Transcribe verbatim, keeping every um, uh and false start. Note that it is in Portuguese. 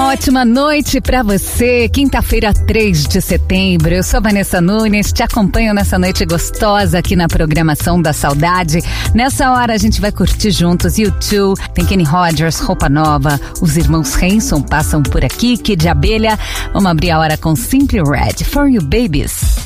Uma ótima noite pra você, quinta-feira, três de setembro. Eu sou Vanessa Nunes, te acompanho nessa noite gostosa aqui na programação da Saudade. Nessa hora a gente vai curtir juntos U dois, tem Kenny Rogers, Roupa Nova, os irmãos Hanson passam por aqui, Kid de Abelha. Vamos abrir a hora com Simply Red, For You Babies.